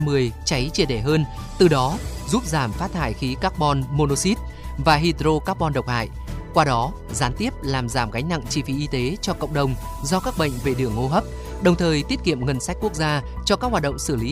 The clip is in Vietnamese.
2010 cháy triệt để hơn, từ đó giúp giảm phát thải khí carbon monoxide và hydrocarbon độc hại. Qua đó, gián tiếp làm giảm gánh nặng chi phí y tế cho cộng đồng do các bệnh về đường hô hấp, đồng thời tiết kiệm ngân sách quốc gia cho các hoạt động xử lý